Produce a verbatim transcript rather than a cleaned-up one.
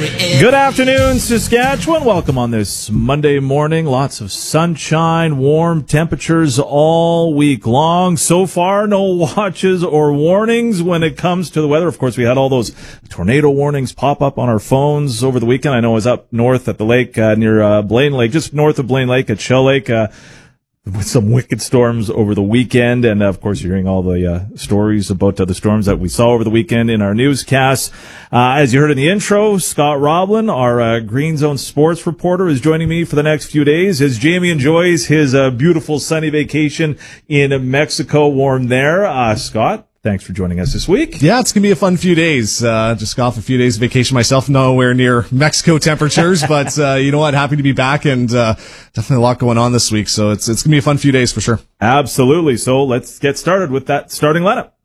Good afternoon, Saskatchewan. Welcome on this Monday morning. Lots of sunshine, warm temperatures all week long. So far, no watches or warnings when it comes to the weather. Of course, we had all those tornado warnings pop up on our phones over the weekend. I know I was up north at the lake uh, near uh, Blaine Lake, just north of Blaine Lake at Shell Lake. Uh, with some wicked storms over the weekend. And, uh, of course, you're hearing all the uh, stories about uh, the storms that we saw over the weekend in our newscasts. Uh, as you heard in the intro, Scott Roblin, our uh, Green Zone sports reporter, is joining me for the next few days as Jamie enjoys his uh, beautiful sunny vacation in Mexico, warm there. Uh, Scott, thanks for joining us this week. Yeah, it's going to be a fun few days. Uh, just got off a few days of vacation myself, nowhere near Mexico temperatures, but uh, you know what? Happy to be back, and uh, definitely a lot going on this week, so it's it's going to be a fun few days for sure. Absolutely. So let's get started with that starting lineup.